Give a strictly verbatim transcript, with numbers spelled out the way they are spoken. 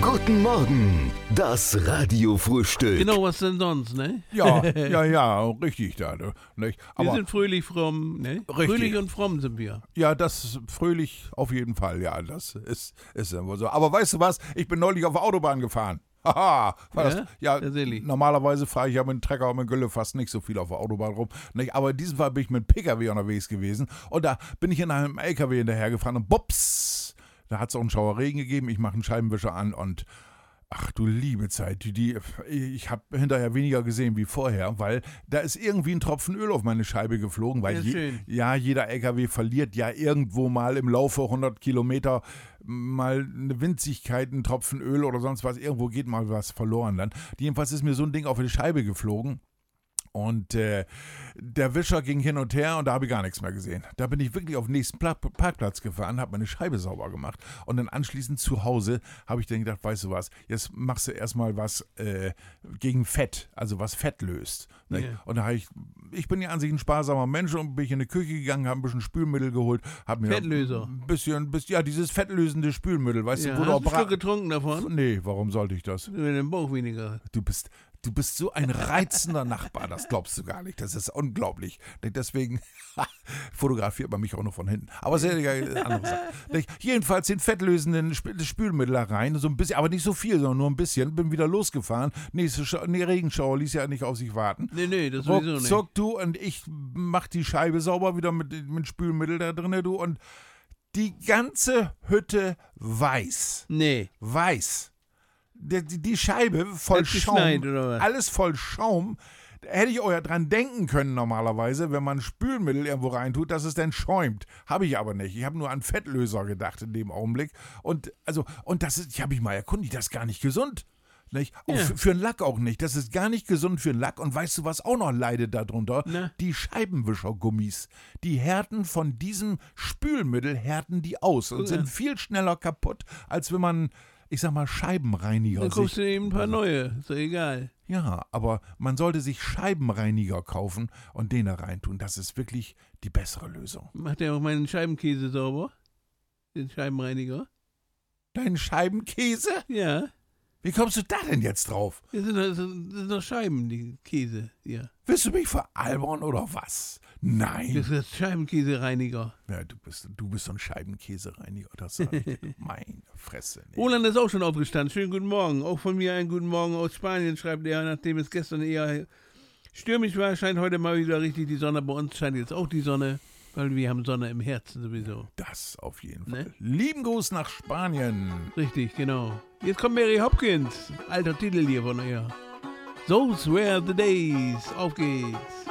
Guten Morgen, das Radiofrühstück. Genau, was denn sonst, ne? Ja, ja, ja, richtig da. ne, Nicht? Wir Aber sind fröhlich, fromm, ne? Richtig. Fröhlich und fromm sind wir. ja, das ist fröhlich auf jeden Fall, ja, das ist, ist immer so. Aber weißt du was? Ich bin neulich auf der Autobahn gefahren. Haha, war Ja? das, ja, Erzähl. normalerweise fahre ich ja mit dem Trecker und mit dem Gülle fast nicht so viel auf der Autobahn rum. Nicht? Aber in diesem Fall bin ich mit dem P K W unterwegs gewesen und da bin ich in einem L K W hinterhergefahren und bups, da hat es auch einen Schauer Regen gegeben. Ich mache einen Scheibenwischer an und ach du liebe Zeit, die, die, ich habe hinterher weniger gesehen wie vorher, weil da ist irgendwie ein Tropfen Öl auf meine Scheibe geflogen, weil Ja, je, schön. ja, jeder L K W verliert ja irgendwo mal im Laufe hundert Kilometer mal eine Winzigkeit, ein Tropfen Öl oder sonst was, irgendwo geht mal was verloren dann. Jedenfalls ist mir so ein Ding auf die Scheibe geflogen. Und äh, der Wischer ging hin und her und da habe ich gar nichts mehr gesehen. Da bin ich wirklich auf den nächsten Pla- Parkplatz gefahren, habe meine Scheibe sauber gemacht und dann anschließend zu Hause habe ich dann gedacht, weißt du was, jetzt machst du erstmal was äh, gegen Fett, also was Fett löst. Ne? Ja. Und da habe ich, ich bin ja an sich ein sparsamer Mensch und bin ich in die Küche gegangen, habe ein bisschen Spülmittel geholt, habe mir Fettlöser. ein bisschen, bisschen, ja, dieses fettlösende Spülmittel, weißt Ja, du, wo du hast auch du einen Schluck bra- getrunken davon? Nee, warum sollte ich das? Mit dem Bauch weniger. Du bist, du bist so ein reizender Nachbar, das glaubst du gar nicht. Das ist unglaublich. Deswegen fotografiert man mich auch nur von hinten. Aber sehr ja, andere Sache. Jedenfalls den fettlösenden Sp- Spülmittel da rein, so ein bisschen, aber nicht so viel, sondern nur ein bisschen. Bin wieder losgefahren. Nächste Scha- nee, Regenschauer ließ ja nicht auf sich warten. Nee, nee, das sowieso nicht. Ruckzuck, du, und ich mach die Scheibe sauber wieder mit, mit Spülmittel da drin, du, und die ganze Hütte weiß. Nee. Weiß. Die, die, die Scheibe voll Hat Schaum, geschneit, oder was? alles voll Schaum. Da hätte ich auch ja dran denken können normalerweise, wenn man Spülmittel irgendwo reintut, dass es dann schäumt. Habe ich aber nicht. Ich habe nur an Fettlöser gedacht in dem Augenblick. Und also und das ist, ich habe mich mal erkundigt, das ist gar nicht gesund. Nicht? Auch Ja. für, für einen Lack auch nicht. Das ist gar nicht gesund für einen Lack. Und weißt du, was auch noch leidet darunter? Na? Die Scheibenwischergummis. Die härten von diesem Spülmittel, härten die aus und Guck sind an. viel schneller kaputt, als wenn man, ich sag mal, Scheibenreiniger Dann kaufst sich... du eben ein paar neue. Ist doch egal. Ja, aber man sollte sich Scheibenreiniger kaufen und den da reintun. Das ist wirklich die bessere Lösung. Macht der auch meinen Scheibenkäse sauber? Den Scheibenreiniger? Dein Scheibenkäse? Ja. Wie kommst du da denn jetzt drauf? Das sind, doch- das sind doch Scheiben, die Käse. Ja. Willst du mich veralbern oder was? Nein. Das ist Scheibenkäsereiniger. Ja, du bist, du bist so ein Scheibenkäsereiniger. Das sag ich dir. Meine Fresse. Nee. Roland ist auch schon aufgestanden. Schönen guten Morgen. Auch von mir einen guten Morgen aus Spanien, schreibt er, nachdem es gestern eher stürmisch war, scheint heute mal wieder richtig die Sonne. Bei uns scheint jetzt auch die Sonne, weil wir haben Sonne im Herzen sowieso. Das auf jeden Fall. Ne? Lieben Gruß nach Spanien. Richtig, genau. Jetzt kommt Mary Hopkins. Alter Titel hier von ihr. Those were the days. Auf geht's.